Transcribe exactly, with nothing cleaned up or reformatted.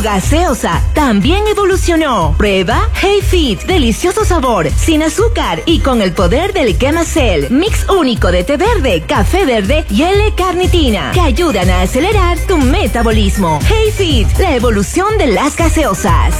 gaseosa también evolucionó. Prueba Hey Fit, delicioso sabor, sin azúcar y con el poder del Quemacel, mix único de té verde, café verde y L-carnitina, que ayudan a acelerar tu metabolismo. Hey Fit, la evolución de las gaseosas.